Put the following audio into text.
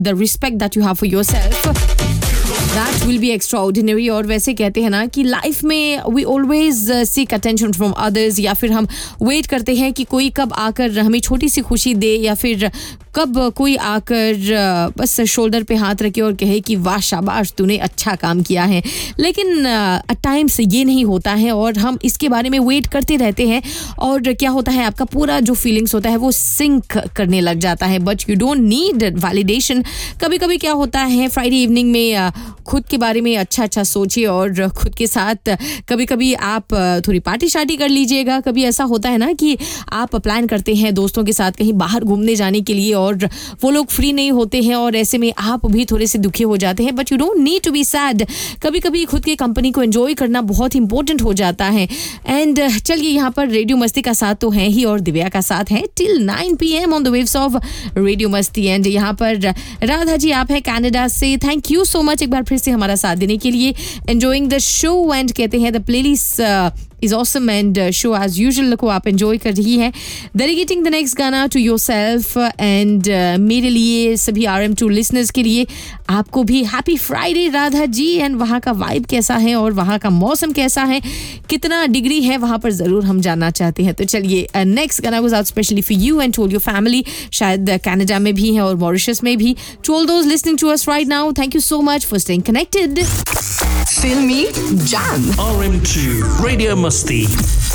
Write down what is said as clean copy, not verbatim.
the respect that you have for yourself, that will be extraordinary. और वैसे कहते हैं ना कि लाइफ में we always seek attention from others, या फिर हम वेट करते हैं कि कोई कब आकर हमें छोटी सी खुशी दे, या फिर कब कोई आकर बस शोल्डर पे हाथ रखे और कहे कि वाह शाबाश तूने अच्छा काम किया है. लेकिन एट टाइम्स ये नहीं होता है और हम इसके बारे में वेट करते रहते हैं और क्या होता है आपका पूरा जो फीलिंग्स होता है वो सिंक करने लग जाता है. But you don't need validation. कभी कभी क्या होता है फ्राइडे इवनिंग में खुद के बारे में अच्छा सोचिए और खुद के साथ कभी कभी आप थोड़ी पार्टी शार्टी कर लीजिएगा. कभी ऐसा होता है ना कि आप प्लान करते हैं दोस्तों के साथ कहीं बाहर घूमने जाने के लिए और वो लोग फ्री नहीं होते हैं और ऐसे में आप भी थोड़े से दुखी हो जाते हैं. But you don't need to be sad. कभी कभी खुद की कंपनी को एंजॉय करना बहुत इंपॉर्टेंट हो जाता है. एंड चलिए यहाँ पर रेडियो मस्ती का साथ तो है ही और दिव्या का साथ है till 9 PM on the waves of radio मस्ती. एंड यहाँ पर राधा जी आप हैं कनाडा से. थैंक यू सो मच एक बार फिर से हमारा साथ देने के लिए. एंजॉइंग द शो एंड कहते हैं the playlist is awesome and show as usual को आप enjoy कर रही हैं. Dedicating the next गाना to yourself and मेरे लिए सभी RM2 listeners के लिए आपको भी happy Friday Radha ji. And वहाँ का वाइब कैसा है और वहाँ का मौसम कैसा है, कितना डिग्री है वहाँ पर ज़रूर हम जानना चाहते हैं. तो चलिए नेक्स्ट गाना goes out specially for you and to all your family. शायद कनाडा में भी है और मॉरिशस में भी. To all those listening to us right now, thank you so much for staying connected. Filmy Jam. RM2 Radio Masti.